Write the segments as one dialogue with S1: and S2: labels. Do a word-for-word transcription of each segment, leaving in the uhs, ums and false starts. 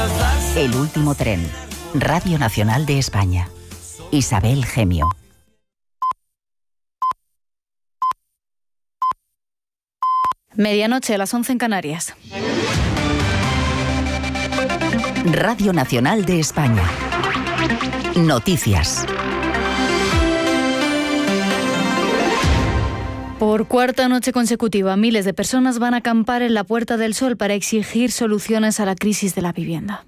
S1: El último tren. Radio Nacional de España. Isabel Gemio.
S2: Medianoche, a las once en Canarias.
S1: Radio Nacional de España. Noticias.
S2: Por cuarta noche consecutiva, miles de personas van a acampar en la Puerta del Sol para exigir soluciones a la crisis de la vivienda.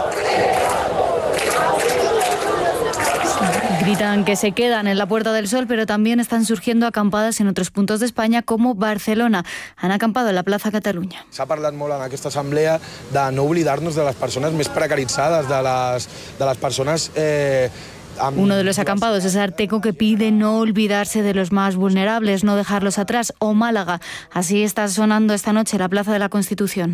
S2: Gritan que se quedan en la Puerta del Sol, pero también están surgiendo acampadas en otros puntos de España, como Barcelona. Han acampado en la Plaza Catalunya.
S3: S'ha parlat molt en aquesta assemblea de no oblidar-nos de les persones més precaritzades, de les, de les persones... Eh,
S2: Uno de los acampados es Arteco, que pide no olvidarse de los más vulnerables, no dejarlos atrás, o Málaga. Así está sonando esta noche la Plaza de la Constitución.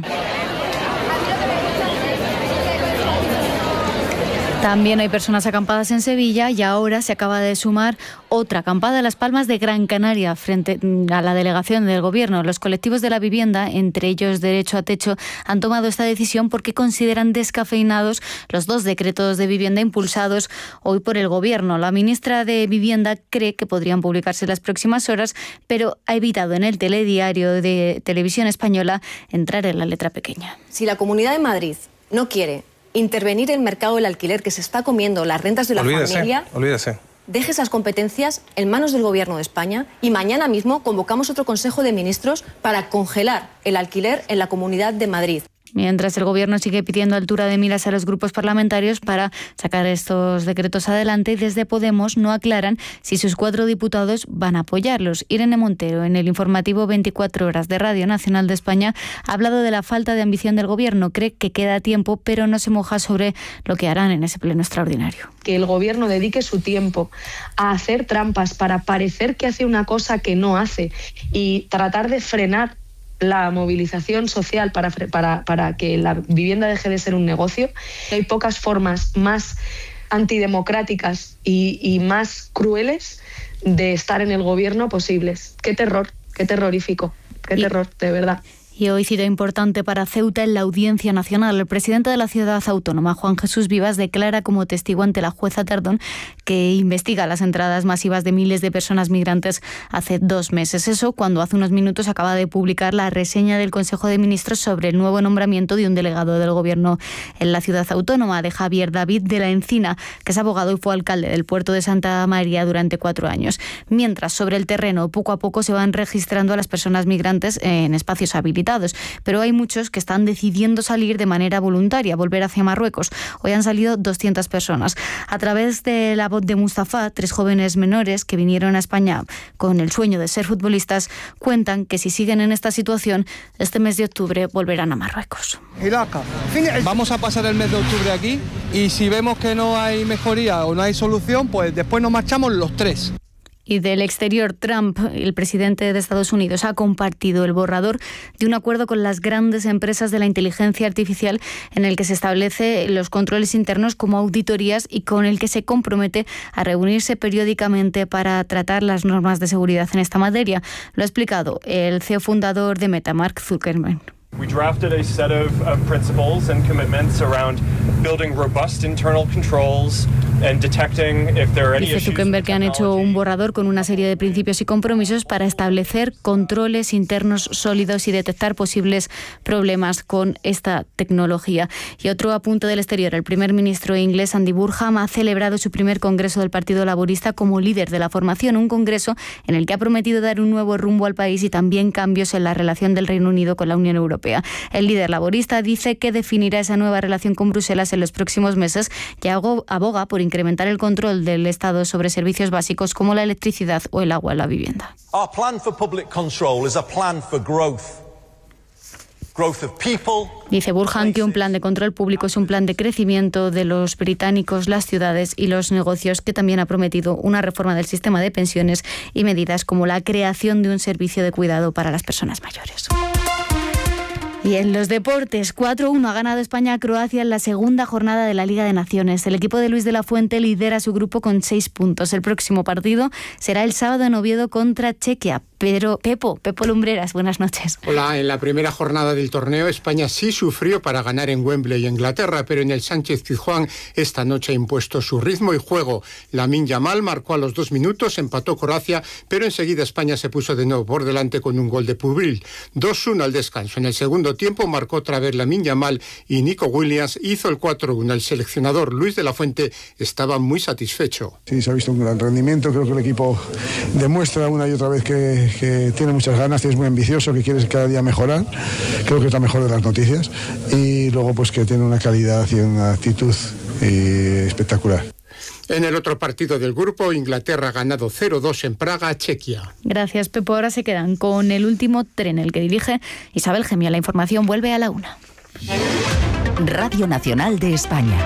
S2: También hay personas acampadas en Sevilla y ahora se acaba de sumar otra acampada en Las Palmas de Gran Canaria frente a la delegación del Gobierno. Los colectivos de la vivienda, entre ellos Derecho a Techo, han tomado esta decisión porque consideran descafeinados los dos decretos de vivienda impulsados hoy por el Gobierno. La ministra de Vivienda cree que podrían publicarse en las próximas horas, pero ha evitado en el telediario de Televisión Española entrar en la letra pequeña.
S4: Si la Comunidad de Madrid no quiere intervenir en el mercado del alquiler, que se está comiendo las rentas de la
S3: olvídese,
S4: familia,
S3: olvídese.
S4: Deje esas competencias en manos del Gobierno de España y mañana mismo convocamos otro Consejo de Ministros para congelar el alquiler en la Comunidad de Madrid.
S2: Mientras el Gobierno sigue pidiendo altura de miras a los grupos parlamentarios para sacar estos decretos adelante, y desde Podemos no aclaran si sus cuatro diputados van a apoyarlos. Irene Montero, en el informativo veinticuatro horas de Radio Nacional de España, ha hablado de la falta de ambición del Gobierno. Cree que queda tiempo, pero no se moja sobre lo que harán en ese pleno extraordinario.
S5: Que el Gobierno dedique su tiempo a hacer trampas para parecer que hace una cosa que no hace y tratar de frenar la movilización social para, para, para que la vivienda deje de ser un negocio. Hay pocas formas más antidemocráticas y, y más crueles de estar en el Gobierno posibles. Qué terror, qué terrorífico, qué y... terror, de verdad.
S2: Y hoy cita importante para Ceuta en la Audiencia Nacional. El presidente de la ciudad autónoma, Juan Jesús Vivas, declara como testigo ante la jueza Tardón que investiga las entradas masivas de miles de personas migrantes hace dos meses. Eso cuando hace unos minutos acaba de publicar la reseña del Consejo de Ministros sobre el nuevo nombramiento de un delegado del Gobierno en la ciudad autónoma, de Javier David de la Encina, que es abogado y fue alcalde del puerto de Santa María durante cuatro años. Mientras, sobre el terreno, poco a poco se van registrando a las personas migrantes en espacios habilitados. Pero hay muchos que están decidiendo salir de manera voluntaria, volver hacia Marruecos. Hoy han salido doscientas personas. A través de la voz de Mustafa, tres jóvenes menores que vinieron a España con el sueño de ser futbolistas, cuentan que si siguen en esta situación, este mes de octubre volverán a Marruecos.
S6: Vamos a pasar el mes de octubre aquí y si vemos que no hay mejoría o no hay solución, pues después nos marchamos los tres.
S2: Y del exterior, Trump, el presidente de Estados Unidos, ha compartido el borrador de un acuerdo con las grandes empresas de la inteligencia artificial en el que se establece los controles internos como auditorías y con el que se compromete a reunirse periódicamente para tratar las normas de seguridad en esta materia. Lo ha explicado el C E O fundador de Meta, Mark Zuckerberg.
S7: We drafted a set of, of principles and commitments around building robust internal controls and detecting if there are any issues.
S2: Dice Zuckerberg que han hecho un borrador con una serie de principios y compromisos para establecer controles internos sólidos y detectar posibles problemas con esta tecnología. Y otro apunte del exterior, el primer ministro inglés Andy Burnham ha celebrado su primer congreso del Partido Laborista como líder de la formación, un congreso en el que ha prometido dar un nuevo rumbo al país y también cambios en la relación del Reino Unido con la Unión Europea. El líder laborista dice que definirá esa nueva relación con Bruselas en los próximos meses y aboga por incrementar el control del Estado sobre servicios básicos como la electricidad o el agua en la vivienda.
S8: Our plan for public control is a plan for growth. Growth of people.
S2: Dice Burhan que un plan de control público es un plan de crecimiento de los británicos, las ciudades y los negocios, que también ha prometido una reforma del sistema de pensiones y medidas como la creación de un servicio de cuidado para las personas mayores. Y en los deportes, cuatro uno ha ganado España a Croacia en la segunda jornada de la Liga de Naciones. El equipo de Luis de la Fuente lidera su grupo con seis puntos. El próximo partido será el sábado en Oviedo contra Chequia. Pero Pepo, Pepo Lumbreras, buenas noches.
S9: Hola, en la primera jornada del torneo España sí sufrió para ganar en Wembley, Inglaterra, pero en el Sánchez-Pizjuán esta noche ha impuesto su ritmo y juego. Lamine Yamal marcó a los dos minutos, empató Croacia, pero enseguida España se puso de nuevo por delante con un gol de Pubil. dos uno al descanso. En el segundo tiempo marcó otra vez Lamine Yamal y Nico Williams hizo el cuatro uno. El seleccionador Luis de la Fuente estaba muy satisfecho.
S10: Sí, se ha visto un gran rendimiento. Creo que el equipo demuestra una y otra vez que, que tiene muchas ganas, que es muy ambicioso, que quiere cada día mejorar. Creo que es la mejor de las noticias. Y luego pues que tiene una calidad y una actitud y espectacular.
S9: En el otro partido del grupo, Inglaterra ha ganado cero dos en Praga a Chequia.
S2: Gracias, Pepo. Ahora se quedan con el último tren, el que dirige Isabel Gemio. La información vuelve a la una.
S1: Radio Nacional de España.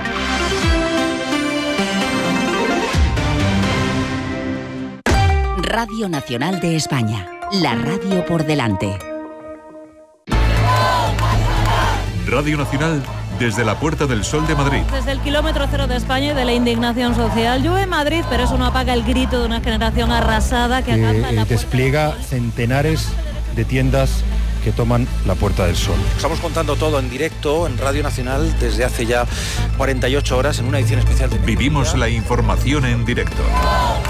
S1: Radio Nacional de España. La radio por delante.
S11: Radio Nacional desde la Puerta del Sol de Madrid.
S12: Desde el kilómetro cero de España y de la indignación social. Llueve en Madrid, pero eso no apaga el grito de una generación arrasada que acampa en la
S13: puerta. Despliega centenares de tiendas que toman la Puerta del Sol.
S14: Estamos contando todo en directo en Radio Nacional desde hace ya cuarenta y ocho horas en una edición especial de...
S11: Vivimos la información en directo.